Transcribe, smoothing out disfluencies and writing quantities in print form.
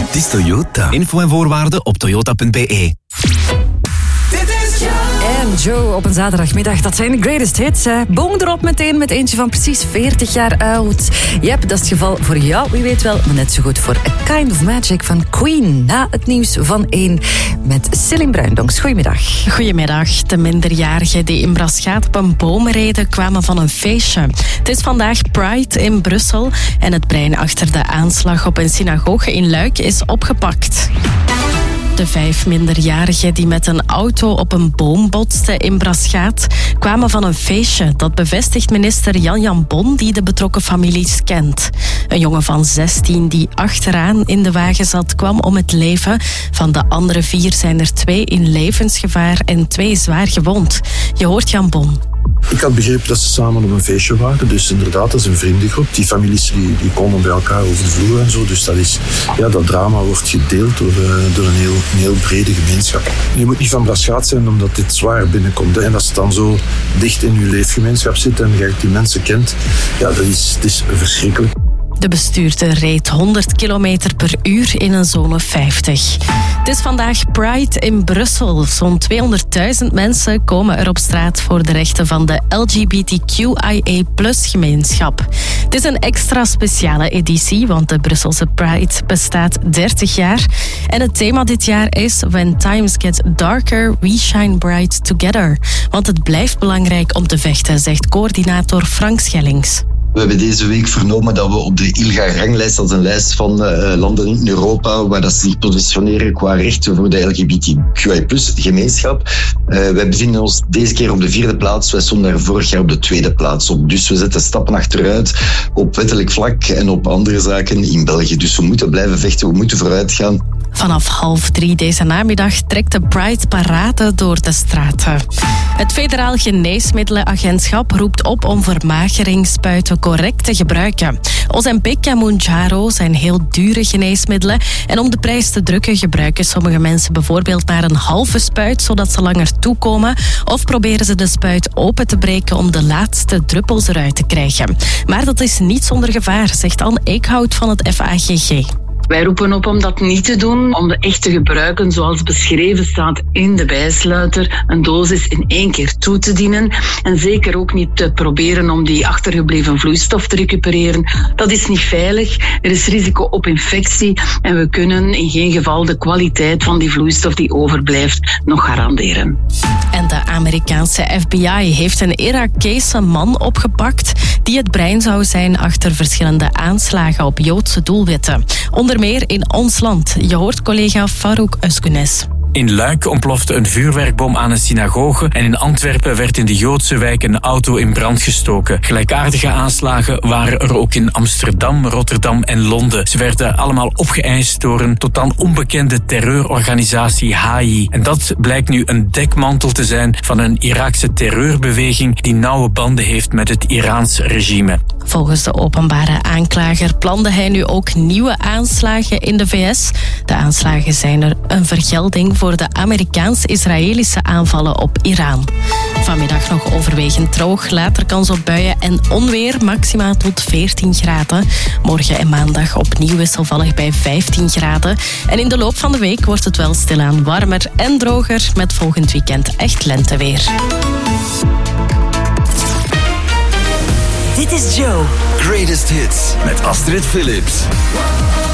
Het is Toyota. Info en voorwaarden op toyota.be. En Joe op een zaterdagmiddag, dat zijn de greatest hits. Boom erop meteen met eentje van precies 40 jaar oud. Yep, dat is het geval voor jou, wie weet wel, maar net zo goed voor A Kind of Magic van Queen. Na het nieuws van 1 met Céline Bruindonks. Goedemiddag. Goedemiddag. De minderjarigen die in Braschaat op een boom reden kwamen van een feestje. Het is vandaag Pride in Brussel en het brein achter de aanslag op een synagoge in Luik is opgepakt. De 5 minderjarigen die met een auto op een boom botsten in Braschaat kwamen van een feestje. Dat bevestigt minister Jan Bon, die de betrokken families kent. Een jongen van 16 die achteraan in de wagen zat, kwam om het leven. Van de andere 4 zijn er 2 in levensgevaar en 2 zwaar gewond. Je hoort Jan Bon. Ik had begrepen dat ze samen op een feestje waren. Dus inderdaad, dat is een vriendengroep. Die families die komen bij elkaar over de vloer en zo. Dus dat drama wordt gedeeld door een heel brede gemeenschap. Je moet niet van Braschaat zijn omdat dit zwaar binnenkomt. En als het dan zo dicht in je leefgemeenschap zit en je die mensen kent, het is verschrikkelijk. De bestuurder reed 100 km per uur in een zone 50. Het is vandaag Pride in Brussel. Zo'n 200.000 mensen komen er op straat voor de rechten van de LGBTQIA+-gemeenschap. Het is een extra speciale editie, want de Brusselse Pride bestaat 30 jaar. En het thema dit jaar is When Times Get Darker, We Shine Bright Together. Want het blijft belangrijk om te vechten, zegt coördinator Frank Schellings. We hebben deze week vernomen dat we op de ILGA-ranglijst, dat is een lijst van landen in Europa waar dat ze zich positioneren qua rechten voor de LGBTQI+-gemeenschap. Wij bevinden ons deze keer op de 4e plaats. Wij stonden daar vorig jaar op de 2e plaats op. Dus we zetten stappen achteruit op wettelijk vlak en op andere zaken in België. Dus we moeten blijven vechten, we moeten vooruit gaan. Vanaf 2:30 deze namiddag trekt de Pride-parade door de straten. Het Federaal Geneesmiddelenagentschap roept op om vermageringsspuiten correct te gebruiken. Ozempic en Mounjaro zijn heel dure geneesmiddelen. En om de prijs te drukken gebruiken sommige mensen bijvoorbeeld maar een halve spuit, zodat ze langer toekomen. Of proberen ze de spuit open te breken om de laatste druppels eruit te krijgen. Maar dat is niet zonder gevaar, zegt Anne Eekhout van het FAGG. Wij roepen op om dat niet te doen, om de echt te gebruiken zoals beschreven staat in de bijsluiter. Een dosis in 1 keer toe te dienen. En zeker ook niet te proberen om die achtergebleven vloeistof te recupereren. Dat is niet veilig. Er is risico op infectie. En we kunnen in geen geval de kwaliteit van die vloeistof die overblijft nog garanderen. En de Amerikaanse FBI heeft een Irakese man opgepakt die het brein zou zijn achter verschillende aanslagen op Joodse doelwitten. Onder meer in ons land. Je hoort collega Farouk Özgunes. In Luik ontplofte een vuurwerkbom aan een synagoge en in Antwerpen werd in de Joodse wijk een auto in brand gestoken. Gelijkaardige aanslagen waren er ook in Amsterdam, Rotterdam en Londen. Ze werden allemaal opgeëist door een totaal onbekende terreurorganisatie HI. En dat blijkt nu een dekmantel te zijn van een Iraakse terreurbeweging die nauwe banden heeft met het Iraans regime. Volgens de openbare aanklager plande hij nu ook nieuwe aanslagen in de VS. De aanslagen zijn er een vergelding voor de Amerikaans-Israëlische aanvallen op Iran. Vanmiddag nog overwegend droog, later kans op buien en onweer, maxima tot 14 graden. Morgen en maandag opnieuw wisselvallig bij 15 graden. En in de loop van de week wordt het wel stilaan warmer en droger, met volgend weekend echt lenteweer. Dit is Joe. Greatest Hits met Astrid Phillips.